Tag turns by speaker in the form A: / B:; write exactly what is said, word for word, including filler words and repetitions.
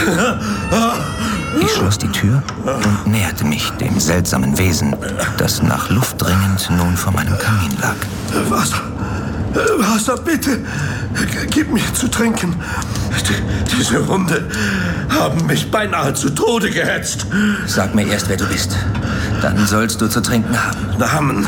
A: Ich schloss die Tür und näherte mich dem seltsamen Wesen, das nach Luft dringend nun vor meinem Kamin lag.
B: Wasser, Wasser, bitte, gib mir zu trinken. Die, diese Hunde haben mich beinahe zu Tode gehetzt.
A: Sag mir erst, wer du bist. Dann sollst du zu trinken haben.
B: Namen